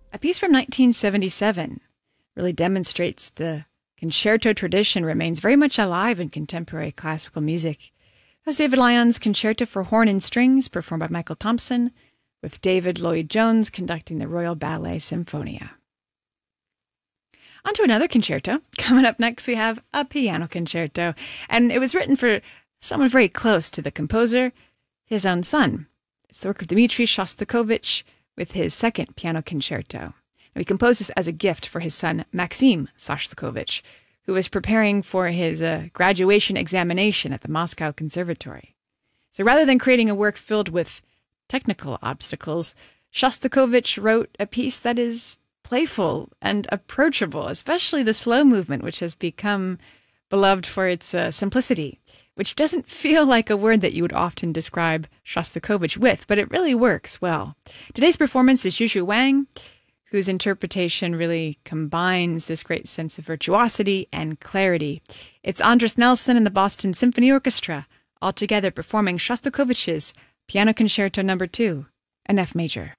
A piece from 1977 really demonstrates the concerto tradition remains very much alive in contemporary classical music. That was David Lyon's Concerto for Horn and Strings, performed by Michael Thompson, with David Lloyd-Jones conducting the Royal Ballet Symphonia. On to another concerto. Coming up next, we have a piano concerto, and it was written for someone very close to the composer, his own son. It's the work of Dmitri Shostakovich with his second piano concerto. And he composed this as a gift for his son, Maxim Shostakovich, who was preparing for his graduation examination at the Moscow Conservatory. So rather than creating a work filled with technical obstacles, Shostakovich wrote a piece that is playful and approachable, especially the slow movement, which has become beloved for its simplicity, which doesn't feel like a word that you would often describe Shostakovich with, but it really works well. Today's performance is Zhu Wang, whose interpretation really combines this great sense of virtuosity and clarity. It's Andres Nelson and the Boston Symphony Orchestra, all together performing Shostakovich's Piano Concerto No. 2 in F major.